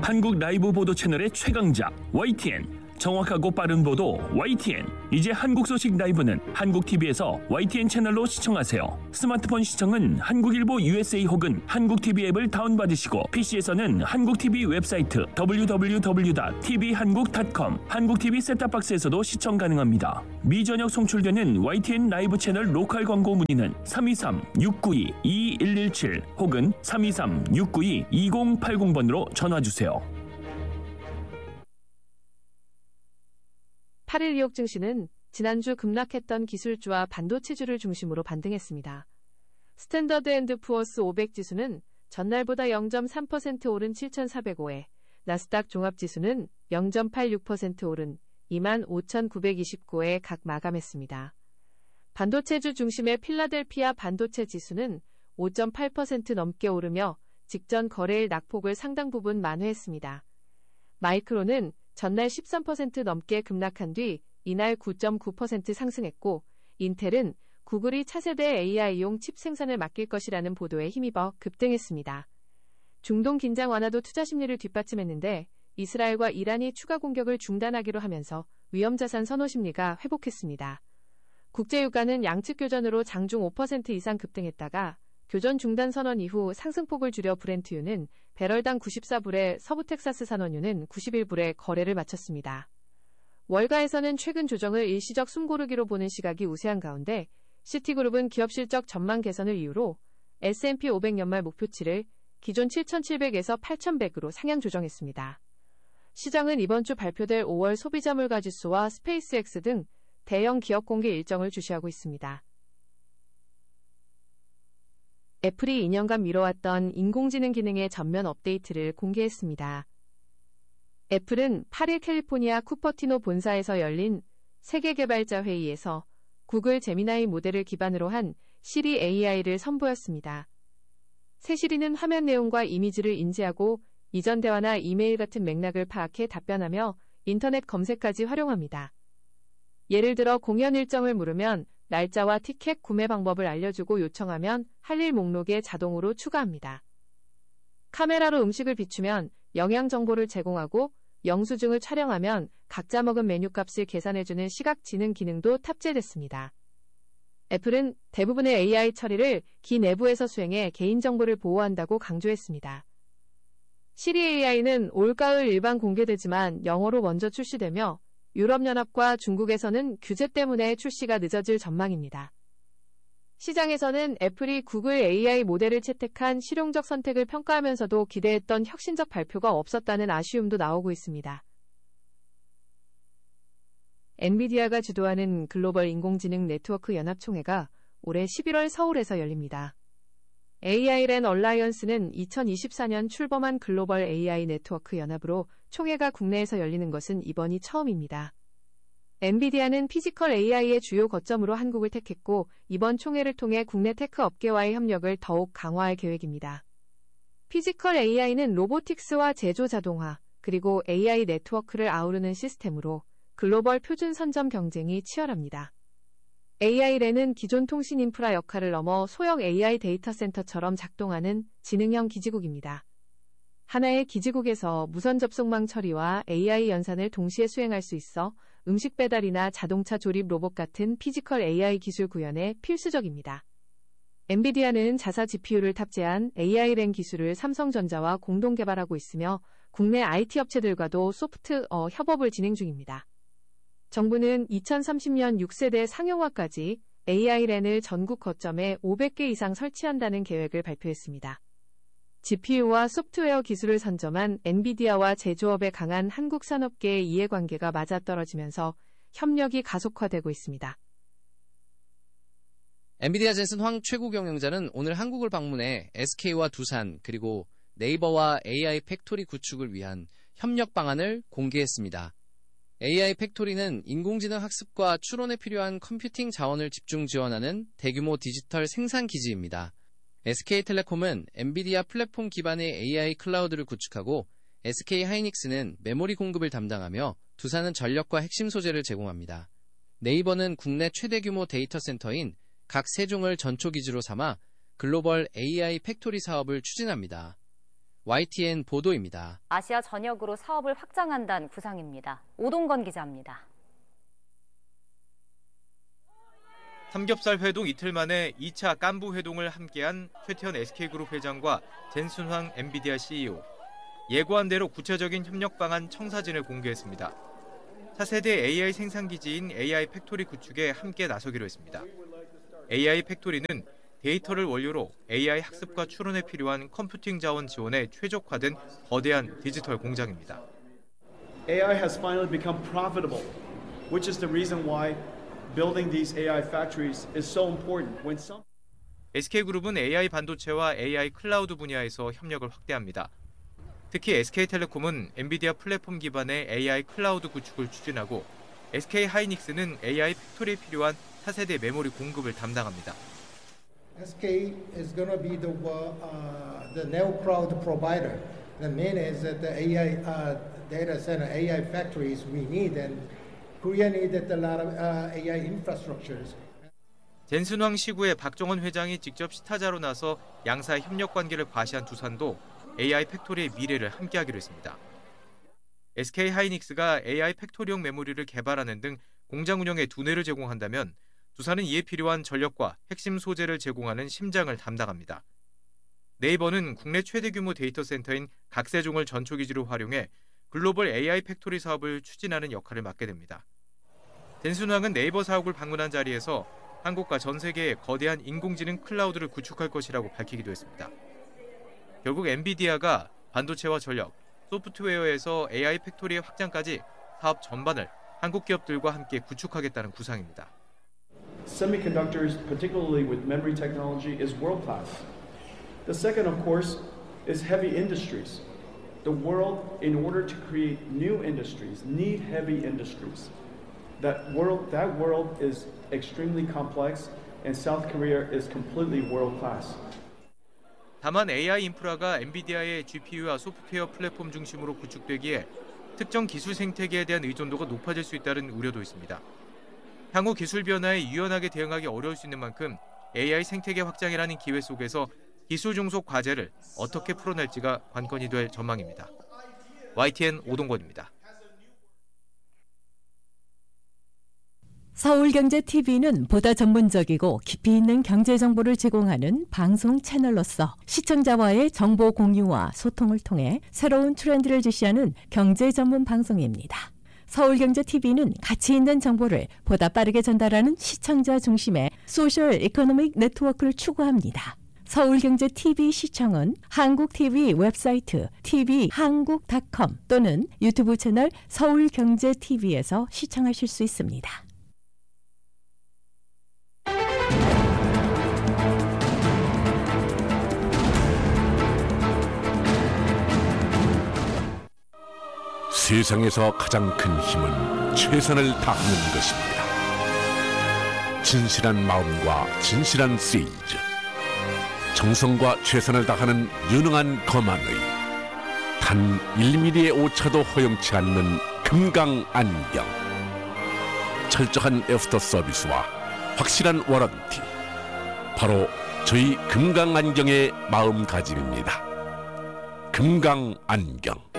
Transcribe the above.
한국 라이브 보도 채널의 최강자 YTN. 정확하고 빠른 보도 YTN. 이제 한국 소식 라이브는 한국TV에서 YTN 채널로 시청하세요. 스마트폰 시청은 한국일보 USA 혹은 한국TV 앱을 다운받으시고 PC에서는 한국TV 웹사이트 www.tvhan국.com 한국TV 셋탑박스에서도 시청 가능합니다. 미전역 송출되는 YTN 라이브 채널 로컬 광고 문의는 323-692-2117 혹은 323-692-2080번으로 전화주세요. 8일 뉴욕 증시는 지난주 급락했던 기술주와 반도체주를 중심으로 반등했습니다. 스탠더드 앤드 푸어스 500 지수는 전날보다 0.3% 오른 7,405에, 나스닥 종합지수는 0.86% 오른 25,929에 각 마감했습니다. 반도체주 중심의 필라델피아 반도체 지수는 5.8% 넘게 오르며 직전 거래일 낙폭을 상당 부분 만회했습니다. 마이크론은 전날 13% 넘게 급락한 뒤 이날 9.9% 상승했고, 인텔은 구글이 차세대 AI용 칩 생산을 맡길 것이라는 보도에 힘입어 급등했습니다. 중동 긴장 완화도 투자 심리를 뒷받침했는데 이스라엘과 이란이 추가 공격을 중단하기로 하면서 위험자산 선호 심리가 회복했습니다. 국제유가는 양측 교전으로 장중 5% 이상 급등했다가 교전 중단 선언 이후 상승폭을 줄여 브렌트유는 배럴당 94불에 서부 텍사스 산원유는 91불에 거래를 마쳤습니다. 월가에서는 최근 조정을 일시적 숨고르기로 보는 시각이 우세한 가운데 시티그룹은 기업 실적 전망 개선을 이유로 S&P 500 연말 목표치를 기존 7,700에서 8,100으로 상향 조정했습니다. 시장은 이번 주 발표될 5월 소비자 물가지수와 스페이스X 등 대형 기업 공개 일정을 주시하고 있습니다. 애플이 2년간 미뤄왔던 인공지능 기능의 전면 업데이트를 공개했습니다. 애플은 8일 캘리포니아 쿠퍼티노 본사에서 열린 세계 개발자 회의에서 구글 제미나이 모델을 기반으로 한 시리 AI를 선보였습니다. 새 시리는 화면 내용과 이미지를 인지하고 이전 대화나 이메일 같은 맥락을 파악해 답변하며 인터넷 검색까지 활용합니다. 예를 들어 공연 일정을 물으면 날짜와 티켓 구매 방법을 알려주고 요청하면 할 일 목록에 자동으로 추가합니다. 카메라로 음식을 비추면 영양 정보를 제공하고 영수증을 촬영하면 각자 먹은 메뉴값을 계산해주는 시각지능 기능도 탑재됐습니다. 애플은 대부분의 AI 처리를 기 내부에서 수행해 개인정보를 보호한다고 강조했습니다. 시리 AI는 올가을 일반 공개되지만 영어로 먼저 출시되며 유럽연합과 중국에서는 규제 때문에 출시가 늦어질 전망입니다. 시장에서는 애플이 구글 AI 모델을 채택한 실용적 선택을 평가하면서도 기대했던 혁신적 발표가 없었다는 아쉬움도 나오고 있습니다. 엔비디아가 주도하는 글로벌 인공지능 네트워크 연합총회가 올해 11월 서울에서 열립니다. AI랜 얼라이언스는 2024년 출범한 글로벌 AI 네트워크 연합으로 총회가 국내에서 열리는 것은 이번이 처음입니다. 엔비디아는 피지컬 AI의 주요 거점으로 한국을 택했고 이번 총회를 통해 국내 테크 업계와의 협력을 더욱 강화할 계획입니다. 피지컬 AI는 로보틱스와 제조 자동화, 그리고 AI 네트워크를 아우르는 시스템으로 글로벌 표준 선점 경쟁이 치열합니다. AI랜은 기존 통신 인프라 역할을 넘어 소형 AI 데이터 센터처럼 작동하는 지능형 기지국입니다. 하나의 기지국에서 무선 접속망 처리와 AI 연산을 동시에 수행할 수 있어 음식 배달이나 자동차 조립 로봇 같은 피지컬 AI 기술 구현에 필수적입니다. 엔비디아는 자사 GPU를 탑재한 AI랜 기술을 삼성전자와 공동 개발하고 있으며 국내 IT 업체들과도 소프트웨어 협업을 진행 중입니다. 정부는 2030년 6세대 상용화까지 AI랜을 전국 거점에 500개 이상 설치한다는 계획을 발표했습니다. GPU와 소프트웨어 기술을 선점한 엔비디아와 제조업에 강한 한국 산업계의 이해관계가 맞아떨어지면서 협력이 가속화되고 있습니다. 엔비디아 젠슨 황 최고 경영자는 오늘 한국을 방문해 SK와 두산 그리고 네이버와 AI 팩토리 구축을 위한 협력 방안을 공개했습니다. AI 팩토리는 인공지능 학습과 추론에 필요한 컴퓨팅 자원을 집중 지원하는 대규모 디지털 생산 기지입니다. SK텔레콤은 엔비디아 플랫폼 기반의 AI 클라우드를 구축하고 SK하이닉스는 메모리 공급을 담당하며 두산은 전력과 핵심 소재를 제공합니다. 네이버는 국내 최대 규모 데이터 센터인 각 세종을 전초 기지로 삼아 글로벌 AI 팩토리 사업을 추진합니다. YTN 보도입니다. 아시아 전역으로 사업을 확장한다는 구상입니다. 오동건 기자입니다. 삼겹살 회동 이틀 만에 2차 깐부 회동을 함께한 최태원 SK그룹 회장과 젠순황 엔비디아 CEO. 예고한 대로 구체적인 협력 방안 청사진을 공개했습니다. 차세대 AI 생산기지인 AI 팩토리 구축에 함께 나서기로 했습니다. AI 팩토리는 데이터를 원료로 AI 학습과 추론에 필요한 컴퓨팅 자원 지원에 최적화된 거대한 디지털 공장입니다. AI has finally become profitable, which is the reason why building these AI factories is so important. When some SK그룹은 AI 반도체와 AI 클라우드 분야에서 협력을 확대합니다. 특히 SK텔레콤은 엔비디아 플랫폼 기반의 AI 클라우드 구축을 추진하고 SK하이닉스는 AI 팩토리에 필요한 차세대 메모리 공급을 담당합니다. SK is going to be the neo cloud provider. The main is that the AI data center, AI factories we need, and Korea needed a lot of AI infrastructures. 젠순황 시구의 박정원 회장이 직접 시타자로 나서 양사의 협력 관계를 과시한 두산도 AI 팩토리의 미래를 함께하기로 했습니다. SK하이닉스가 AI 팩토리용 메모리를 개발하는 등 공장 운영에 두뇌를 제공한다면 두산은 이에 필요한 전력과 핵심 소재를 제공하는 심장을 담당합니다. 네이버는 국내 최대 규모 데이터 센터인 각세종을 전초기지로 활용해 글로벌 AI 팩토리 사업을 추진하는 역할을 맡게 됩니다. 젠순황은 네이버 사옥을 방문한 자리에서 한국과 전 세계의 거대한 인공지능 클라우드를 구축할 것이라고 밝히기도 했습니다. 결국 엔비디아가 반도체와 전력, 소프트웨어에서 AI 팩토리의 확장까지 사업 전반을 한국 기업들과 함께 구축하겠다는 구상입니다. semiconductors, particularly with memory technology, is world class. The second, of course, is heavy industries. The world, in order to create new industries, need heavy industries. That world is extremely complex, and South Korea is completely world class. 다만 AI 인프라가 엔비디아의 GPU와 소프트웨어 플랫폼 중심으로 구축되기에 특정 기술 생태계에 대한 의존도가 높아질 수 있다는 우려도 있습니다. 향후 기술 변화에 유연하게 대응하기 어려울 수 있는 만큼 AI 생태계 확장이라는 기회 속에서 기술 종속 과제를 어떻게 풀어낼지가 관건이 될 전망입니다. YTN 오동건입니다. 서울경제TV는 보다 전문적이고 깊이 있는 경제 정보를 제공하는 방송 채널로서 시청자와의 정보 공유와 소통을 통해 새로운 트렌드를 제시하는 경제 전문 방송입니다. 서울경제TV는 가치 있는 정보를 보다 빠르게 전달하는 시청자 중심의 소셜 이코노믹 네트워크를 추구합니다. 서울경제TV 시청은 한국TV 웹사이트 tvhan국.com 또는 유튜브 채널 서울경제TV에서 시청하실 수 있습니다. 세상에서 가장 큰 힘은 최선을 다하는 것입니다. 진실한 마음과 진실한 세이즈, 정성과 최선을 다하는 유능한 검안의 단 1mm의 오차도 허용치 않는 금강안경, 철저한 애프터 서비스와 확실한 워런티, 바로 저희 금강안경의 마음가짐입니다. 금강안경.